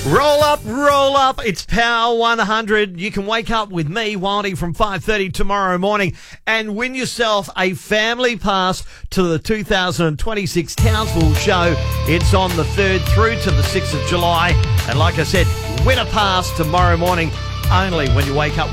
Roll up, roll up. It's Power 100. You can wake up with me, Wildy, from 5:30 tomorrow morning and win yourself a family pass to the 2026 Townsville show. It's on the 3rd through to the 6th of July. And like I said, win a pass tomorrow morning only when you wake up with